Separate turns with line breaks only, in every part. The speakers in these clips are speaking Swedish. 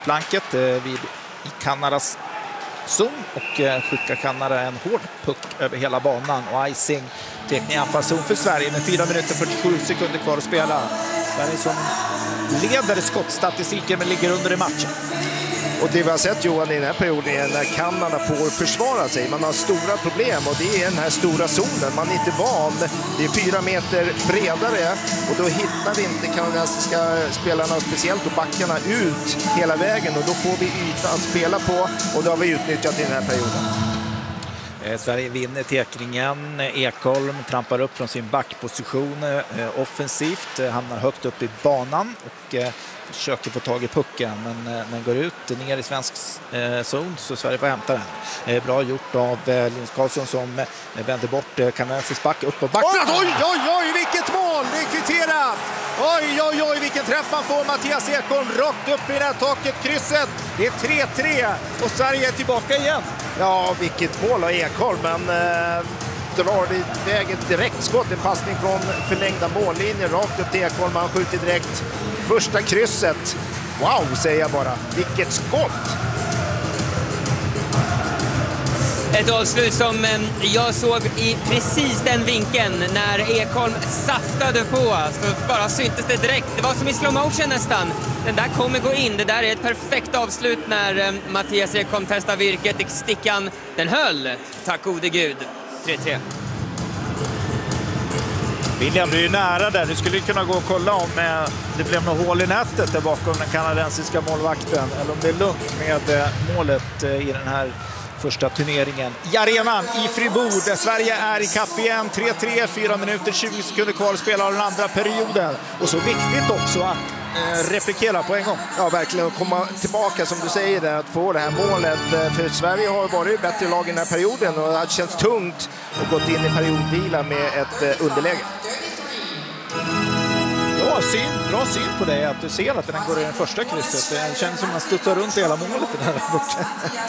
Blanket i Kanadas zon och skickar Kanada en hård puck över hela banan och icing tekning anfallszon för Sverige med 4 minuter 47 sekunder kvar att spela. Sverige som leder skottstatistiken men ligger under i matchen.
Och det vi har sett, Johan, i den här perioden är när Kanada får försvara sig. Man har stora problem och det är den här stora zonen. Man är inte van. Det är 4 meter bredare och då hittar vi inte kanadensiska spelarna, speciellt och backarna, ut hela vägen. Och då får vi yta att spela på och det har vi utnyttjat i den här perioden.
Sverige vinner tekningen. Ekholm trampar upp från sin backposition offensivt. Hamnar högt upp i banan och försöker få tag i pucken, men den går ut ner i svensk zon så Sverige får hämta den. Bra gjort av Linus Karlsson som vänder bort kanadensisk back upp på backen.
Oj, vilket mål! Det är kvitterat! Oj, vilken träff han får, Mattias Ekholm, rakt upp i det här taket, krysset. Det är 3-3 och Sverige är tillbaka igen. Ja, vilket mål av Ekholm, men drar iväg ett direktskott, en passning från förlängda mållinjen rakt upp till Ekholm. Han skjuter direkt första krysset. Wow, säger jag bara. Vilket skott!
Ett avslut som jag såg i precis den vinkeln när Ekholm saftade på. Så bara syntes det direkt. Det var som i slow motion nästan. Den där kommer gå in. Det där är ett perfekt avslut när Mattias Ekholm testar virket i stickan. Den höll. Tack gode Gud. 3-3.
William, du är ju nära där. Du skulle kunna gå och kolla om det blev något hål i nätet där bakom den kanadensiska målvakten. Eller om det är lugnt med målet i den här första turneringen. I arenan i Fribourg där Sverige är i kapp igen. 3-3, 4 minuter, 20 sekunder kvar att spela av den andra perioden. Och så viktigt också att replikera på en gång.
Ja, verkligen. Att komma tillbaka som du säger där, att få det här målet. För Sverige har varit bättre lag i den här perioden och det har känts tungt och gått in i periodvila med ett underläge.
Bra syn på dig att du ser att den går i den första krysset. Det känns som att man studsar runt hela målet i den här borta.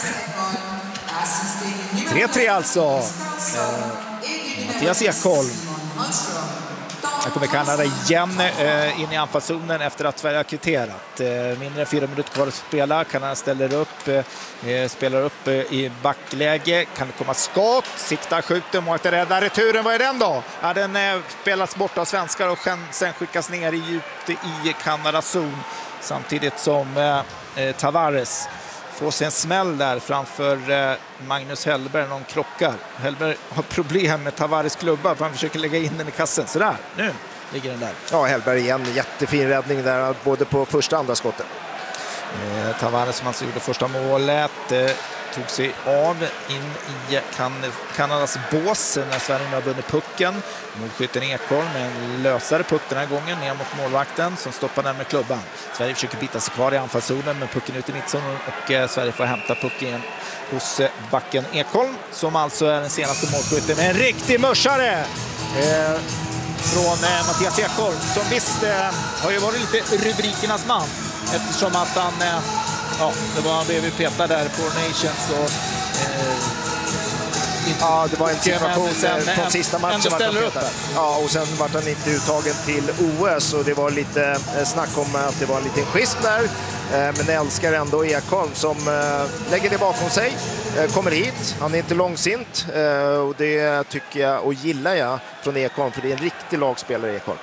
3-3 alltså. Mattias Ekholm. Här kommer Kanada igen in i anfallszonen efter att Sverige har kvitterat. Mindre än 4 minuter kvar att spela. Kanada spelar upp i backläge. Kan det komma skott? Siktar, skjuter, målet är rädda. Returen, vad är den då? Ja, den spelas bort av svenskar och sen skickas ner i djupt i Kanadas zon. Samtidigt som Tavares får sig en smäll där framför Magnus Hellberg. Någon krockar. Hellberg har problem med Tavares klubba för han försöker lägga in den i kassen. Så där, nu ligger den där.
Ja, Hellberg igen. Jättefin räddning där både på första och andra skottet.
Tavares som alltså gjorde första målet tog sig av in i Kanadas bås när Sverige har vunnit pucken. Målskytten Ekholm med en lösare puck den här gången ner mot målvakten som stoppar den med klubban. Sverige försöker bita sig kvar i anfallszonen men pucken ut i mittzonen och Sverige får hämta pucken hos backen Ekholm som alltså är den senaste målskytten. En riktig mörsare från Mattias Ekholm som visst har ju varit lite rubrikernas man eftersom att han han blev petad där på Nations och
ja, det var en situation från sista matchen och sen var han inte uttagen till OS och det var lite snack om att det var en liten schism där, men jag älskar ändå Ekholm som lägger det bakom sig, kommer hit, han är inte långsint och det tycker jag och gillar jag från Ekholm för det är en riktig lagspelare Ekholm.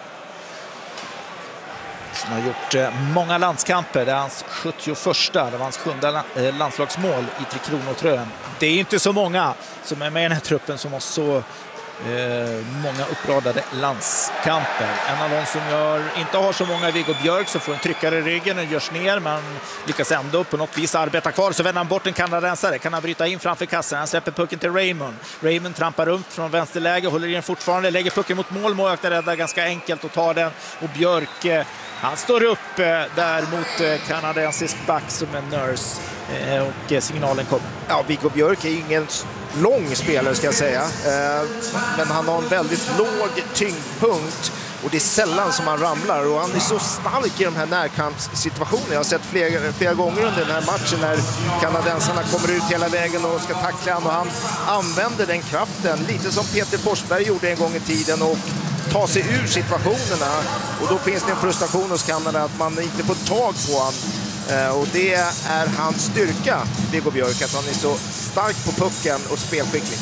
Som har gjort många landskamper. Det är hans 71. Det var hans 7:e landslagsmål i Tre Kronor-tröjan. Det är inte så många som är med i den här truppen som har så många uppradade landskamper. En av de som inte har så många, Viggo Björk, som får en tryckare i ryggen och görs ner, men lyckas ändå på något vis arbeta kvar. Så vänder han bort en kanadensare, kan han bryta in framför kassen. Han släpper pucken till Raymond. Raymond trampar runt från vänsterläge, håller in fortfarande, lägger pucken mot mål. Målvakten räddar ganska enkelt och tar den. Och Björk, han står upp där mot kanadensisk back som en nurse och signalen kommer.
Ja, Viggo Björk är ingen lång spelare ska jag säga, men han har en väldigt låg tyngdpunkt och det är sällan som han ramlar och han är så stark i de här närkampssituationerna. Jag har sett flera gånger under den här matchen när kanadensarna kommer ut hela vägen och ska tackla honom och han använder den kraften lite som Peter Forsberg gjorde en gång i tiden och ta sig ur situationerna och då finns det en frustration hos Kanada att man inte får tag på han. Och det är hans styrka, Viggo Björk, att han är så stark på pucken och spelskicklig.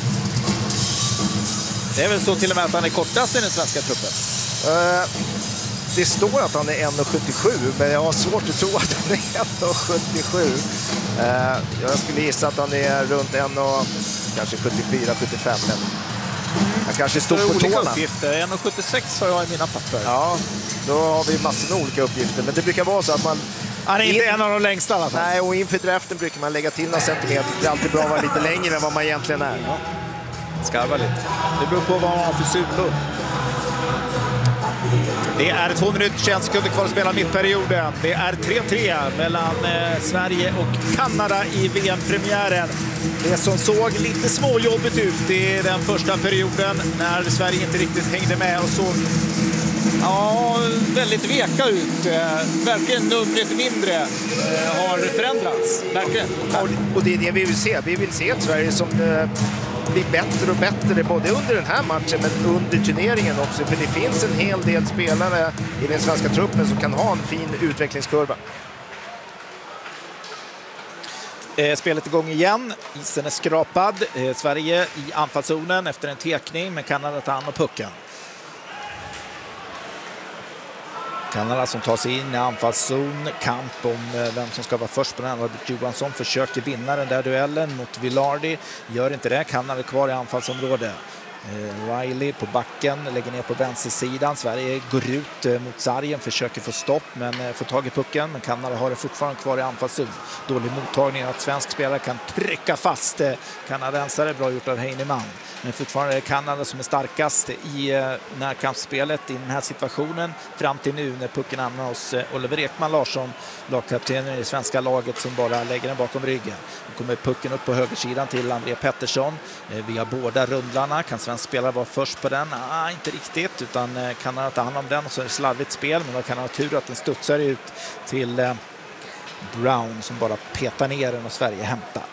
Det är väl så till och med att han är kortast i den svenska truppen?
Det står att han är 1,77, men jag har svårt att tro att han är 1,77. Jag skulle gissa att han är runt 74-75. Han kanske står på tårna.
1,76 har jag i mina papper.
Ja, då har vi massor med olika uppgifter. Men det brukar vara så att man...
Han är inte en av de längsta i alla fall.
Nej, och inför draften brukar man lägga till några centimeter. Det är alltid bra att vara lite längre än vad man egentligen är.
Ja. Skarva lite. Det beror på vad man har för sulor. Det är 2 minuter 21 sekunder kvar att spela mittperioden. Det är 3-3 mellan Sverige och Kanada i VM-premiären. Det som såg lite småjobbigt ut i den första perioden när Sverige inte riktigt hängde med och såg väldigt veka ut. Verkligen numret mindre har förändrats. Verkligen.
Och det är det vi vill se. Vi vill se ett Sverige som blir bättre och bättre både under den här matchen men under turneringen också. För det finns en hel del spelare i den svenska truppen som kan ha en fin utvecklingskurva.
Spelet igång igen. Isen är skrapad. Sverige i anfallszonen efter en tekning, men Kanada tar hand om pucken. Kanada som tar sig in i anfallszon. Kamp om vem som ska vara först på den. Albert Johansson försöker vinna den där duellen mot Vilardi. Gör inte det. Kanada är kvar i anfallsområdet. Riley på backen, lägger ner på vänstersidan. Sverige går ut mot sargen, försöker få stopp men får tag i pucken. Men Kanada har det fortfarande kvar i anfallszon. Dålig mottagning att svensk spelare kan trycka fast kanadensare, bra gjort av Heinemann. Men fortfarande är Kanada som är starkast i närkampsspelet i den här situationen fram till nu när pucken hamnar hos Oliver Ekman Larsson, lagkaptenen i det svenska laget, som bara lägger den bakom ryggen. Nu kommer pucken upp på högersidan till André Pettersson. Via båda rundlarna. Kan svensk spelare vara först på den? Inte riktigt, utan Kanada tar hand om den och så är det slarvigt spel. Men då kan ha tur att den studsar ut till Brown som bara petar ner den och Sverige hämtar.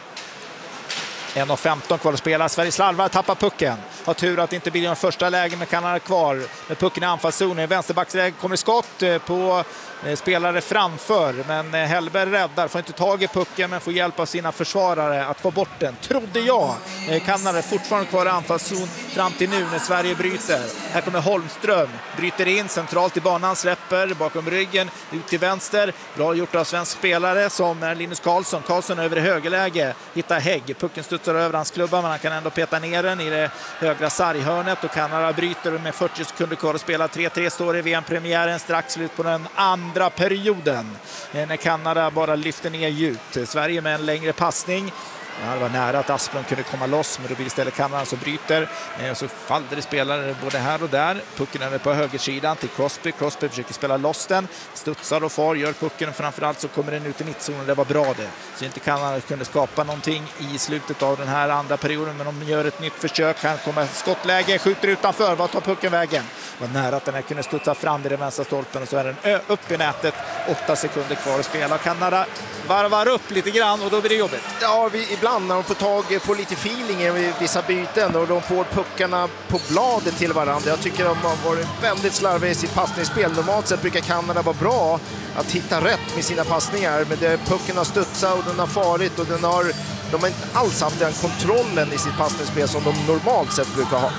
1:15 kvar att spela. Sverige slarvar, tappar pucken. Har tur att det inte blir en första läge med Kanada kvar. Med pucken i anfallszonen. Vänsterbacksläge kommer skott på spelare framför. Men Hellberg räddar. Får inte tag i pucken men får hjälp av sina försvarare att få bort den. Trodde jag. Kanada är fortfarande kvar i anfallszon fram till nu när Sverige bryter. Här kommer Holmström. Bryter in centralt i banan. Släpper bakom ryggen. Ut till vänster. Bra gjort av svensk spelare som är Linus Karlsson. Karlsson över i högerläge. Hittar Hägg. Pucken studsar över hans klubba men han kan ändå peta ner den i det högra sarghörnet och Kanada bryter med 40 sekunder kvar att spela. 3-3 står i VM-premiären, strax slut på den andra perioden när Kanada bara lyfter ner djupt. Sverige med en längre passning. Det var nära att Asplund kunde komma loss, men då blir det istället Kanada som bryter. Så faller det spelare både här och där. Pucken är på högersidan till Crosby. Crosby försöker spela loss den. Studsar och far, gör pucken och framförallt så kommer den ut i mittzonen. Det var bra det. Så inte Kanada kunde skapa någonting i slutet av den här andra perioden. Men de gör ett nytt försök. Han kommer skottläge, skjuter utanför. Vad tar pucken vägen? Det var nära att den här kunde studsa fram i den vänstra stolpen och så är den upp i nätet. 8 sekunder kvar att spela. Kanada varvar upp lite grann och då blir det jobbigt.
Ja, ibland när de får lite feeling i vissa byten och de får puckarna på bladet till varandra. Jag tycker de har varit väldigt slarviga i sitt passningsspel. Normalt sett brukar Kanada vara bra att hitta rätt med sina passningar. Men pucken har studsat och den har farit och de har inte alls haft den kontrollen i sitt passningsspel som de normalt sett brukar ha.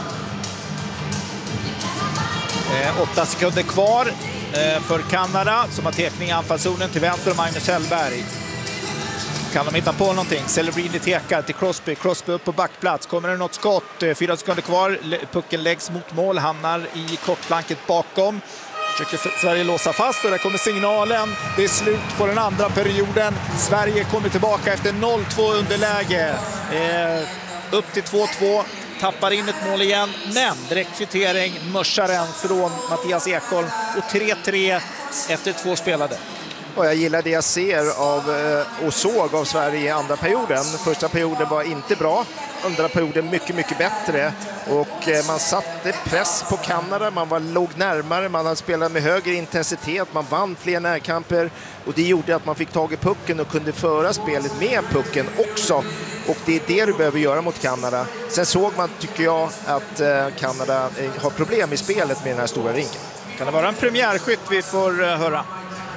8 sekunder kvar för Kanada som har tekning i anfallszonen till vänster och Magnus Hellberg. Kan de hitta på någonting? Celebrini tekar till Crosby. Crosby upp på backplats. Kommer det något skott? 4 sekunder kvar. Pucken läggs mot mål. Hamnar i kortplanket bakom. Försöker Sverige låsa fast och där kommer signalen. Det är slut på den andra perioden. Sverige kommer tillbaka efter 0-2 underläge. Upp till 2-2. Tappar in ett mål igen, men direkt kvittering, mörsaren från Mattias Ekholm och 3-3 efter 2 spelade.
Och jag gillar det jag ser och såg av Sverige i andra perioden. Första perioden var inte bra, andra perioden mycket bättre. Och man satte press på Kanada, låg närmare, man hade spelat med högre intensitet, man vann fler närkamper. Och det gjorde att man fick tag i pucken och kunde föra spelet med pucken också. Och det är det du behöver göra mot Kanada. Sen såg man, tycker jag, att Kanada har problem i spelet med den här stora rinken.
Kan det vara en premiärskytt vi får höra?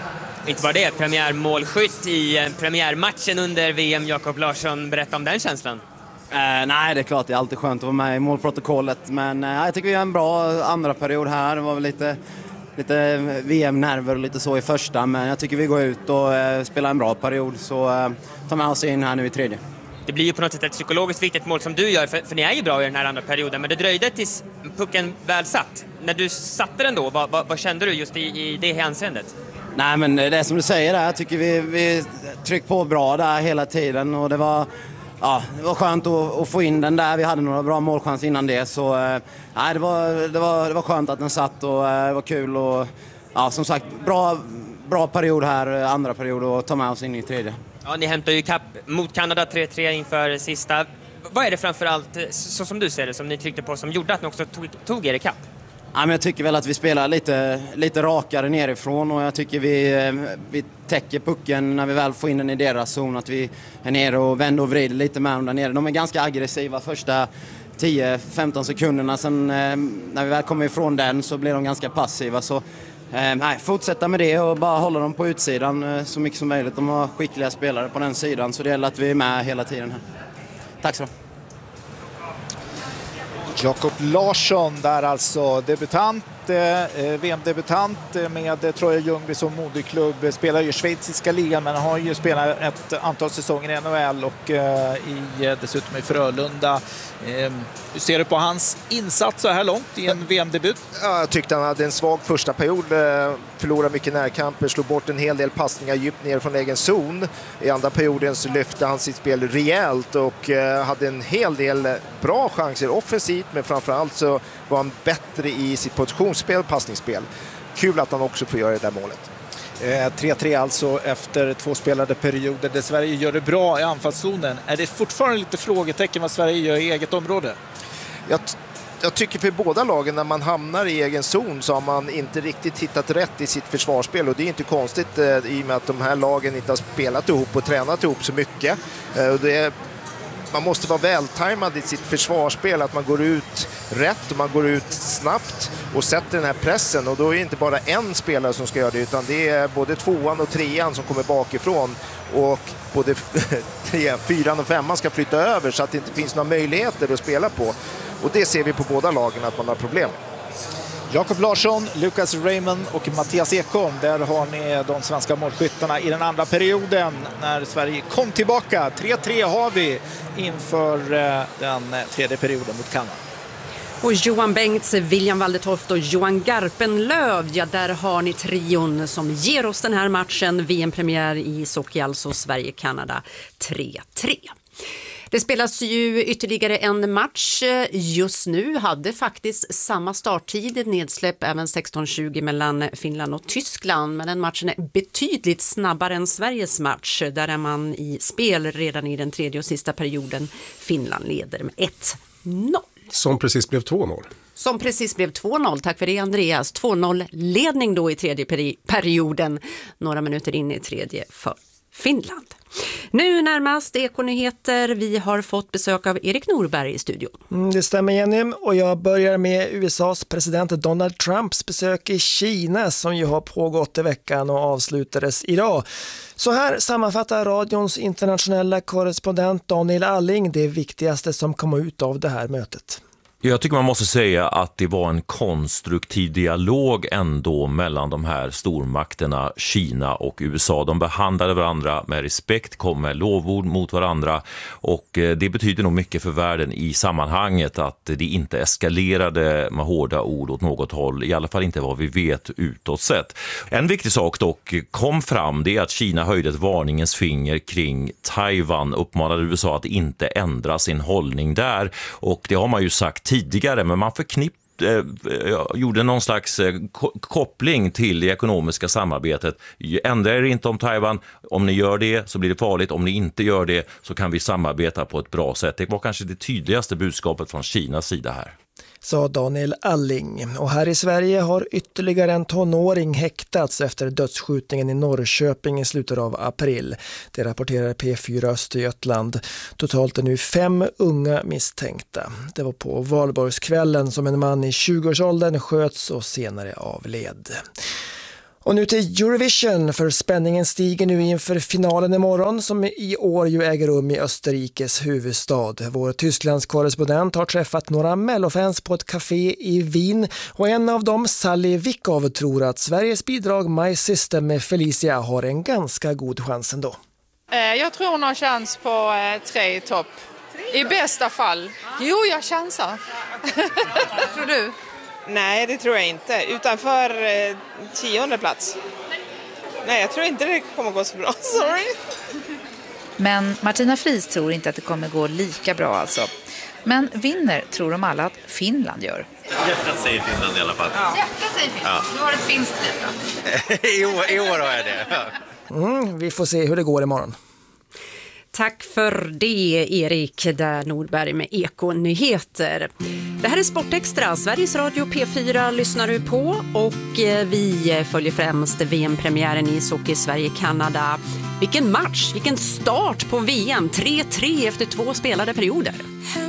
inte bara det, premiärmålskytt i premiärmatchen under VM. Jakob Larsson, berätta om den känslan.
Nej, det är klart, det är alltid skönt att vara med i målprotokollet, men jag tycker vi har en bra andra period här. Det var väl lite VM-nerver och lite så i första, men jag tycker vi går ut och spelar en bra period, så tar med oss in här nu i tredje.
Det blir ju på något sätt ett psykologiskt viktigt mål som du gör, för ni är ju bra i den här andra perioden, men det dröjde tills pucken väl satt. När du satte den då, vad kände du just i det hänseendet?
Nej, men det är som du säger där, jag tycker vi tryckte på bra där hela tiden, och det var skönt att få in den där. Vi hade några bra målchans innan det, så nej, det var skönt att den satt, och det var kul, och som sagt, bra period här, andra period, och ta med oss in i tredje.
Ja, ni hämtar ju kapp mot Kanada 3-3 inför sista. Vad är det framförallt, så som du ser det, som ni tryckte på, som gjorde att ni också tog er i kapp?
Ja, men jag tycker väl att vi spelar lite rakare nerifrån, och jag tycker vi täcker pucken när vi väl får in den i deras zon, att vi är nere och vänder och vrider lite med dem där nere. De är ganska aggressiva första 10-15 sekunderna, sen när vi väl kommer ifrån den så blir de ganska passiva, så fortsätta med det och bara hålla dem på utsidan så mycket som möjligt. De har skickliga spelare på den sidan, så det gäller att vi är med hela tiden här. Tack så.
Jakob Larsson där alltså, debutant, VM-debutant med Troja Ljungby som moderklubb, spelar ju schweiziska ligan men har ju spelat ett antal säsonger i NHL och dessutom i Frölunda. Hur ser du på hans insats så här långt i en VM-debut?
Ja, jag tyckte han hade en svag första period, förlorade mycket närkamper, slog bort en hel del passningar djupt ner från egen zon. I andra perioden så lyfte han sitt spel rejält och hade en hel del bra chanser offensivt, men framförallt så var han bättre i sitt positionsspel, passningsspel. Kul att han också får göra det där målet.
3-3 alltså efter 2 spelade perioder där Sverige gör det bra i anfallszonen. Är det fortfarande lite frågetecken vad Sverige gör i eget område?
Jag tycker för båda lagen, när man hamnar i egen zon så har man inte riktigt hittat rätt i sitt försvarsspel, och det är inte konstigt i och med att de här lagen inte har spelat ihop och tränat ihop så mycket. Man måste vara vältajmad i sitt försvarsspel, att man går ut rätt och man går ut snabbt och sätter den här pressen, och då är det inte bara en spelare som ska göra det, utan det är både 2:an och 3:an som kommer bakifrån, och både 4:an och 5:an ska flytta över så att det inte finns några möjligheter att spela på, och det ser vi på båda lagen att man har problem.
Jakob Larsson, Lucas Raymond och Mattias Ekholm, där har ni de svenska målskyttarna i den andra perioden när Sverige kom tillbaka. 3-3 har vi inför den tredje perioden mot Kanada.
Och Johan Bengts, William Waldertoft och Johan Garpenlöv, ja, där har ni trion som ger oss den här matchen. VM-premiär i ishockey, alltså Sverige-Kanada 3-3. Det spelas ju ytterligare en match just nu, hade faktiskt samma starttid, nedsläpp även 16:20 mellan Finland och Tyskland, men den matchen är betydligt snabbare än Sveriges match. Där är man i spel redan i den tredje och sista perioden. Finland leder med 1-0.
Som precis blev 2-0.
Som precis blev 2-0, tack för det Andreas. 2-0-ledning då i tredje perioden, några minuter in i tredje för Finland. Nu närmast Ekonyheter. Vi har fått besök av Erik Norberg i studion.
Det stämmer Jenny, och jag börjar med USAs president Donald Trumps besök i Kina som ju har pågått i veckan och avslutades idag. Så här sammanfattar radions internationella korrespondent Daniel Alling det viktigaste som kom ut av det här mötet.
Jag tycker man måste säga att det var en konstruktiv dialog ändå mellan de här stormakterna Kina och USA. De behandlade varandra med respekt, kom med lovord mot varandra, och det betyder nog mycket för världen i sammanhanget att det inte eskalerade med hårda ord åt något håll, i alla fall inte vad vi vet utåt sett. En viktig sak dock kom fram, det är att Kina höjde ett varningens finger kring Taiwan, uppmanade USA att inte ändra sin hållning där, och det har man ju sagt tidigare, men man gjorde någon slags koppling till det ekonomiska samarbetet. Ändra er inte om Taiwan, om ni gör det så blir det farligt, om ni inte gör det så kan vi samarbeta på ett bra sätt. Det var kanske det tydligaste budskapet från Kinas sida här.
Sa Daniel Alling. Och här i Sverige har ytterligare en tonåring häktats efter dödsskjutningen i Norrköping i slutet av april. Det rapporterar P4 Östergötland. Totalt är nu 5 unga misstänkta. Det var på valborgskvällen som en man i 20-årsåldern sköts och senare avled. Och nu till Eurovision, för spänningen stiger nu inför finalen imorgon som i år ju äger rum i Österrikes huvudstad. Vår Tysklands korrespondent har träffat några mellofans på ett café i Wien och en av dem, Sally Wickov, tror att Sveriges bidrag My Sister med Felicia har en ganska god chans ändå.
Jag tror hon har chans på 3 i topp. I bästa fall. Jo, jag chansar. Tror du?
Nej, det tror jag inte. Utanför 10:e plats. Nej, jag tror inte det kommer gå så bra. Sorry.
Men Martina Fries tror inte att det kommer gå lika bra alltså. Men vinner tror de alla att Finland gör.
Hjärtat säger Finland i alla fall.
Ja. Hjärtat säger Finland. Du har ett finskt hjärta.
I år har jag det.
Vi får se hur det går imorgon.
Tack för det, Erik där Nordberg med Eko-nyheter. Det här är Sportextra, Sveriges Radio P4 lyssnar du på och vi följer främst VM-premiären i ishockey Sverige-Kanada. Vilken match, vilken start på VM, 3-3 efter 2 spelade perioder.